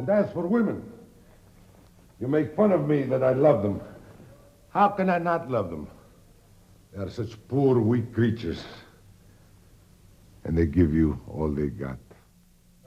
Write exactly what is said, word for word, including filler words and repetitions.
And as for women, you make fun of me that I love them. How can I not love them? They are such poor, weak creatures. And they give you all they got.